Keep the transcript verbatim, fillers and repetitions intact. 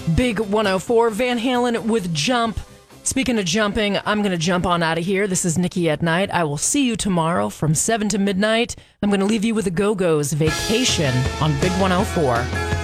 Big one oh four, Van Halen with Jump. Speaking of jumping, I'm going to jump on out of here. This is Nikki at Night. I will see you tomorrow from seven to midnight. I'm going to leave you with the Go-Go's Vacation on Big one oh four.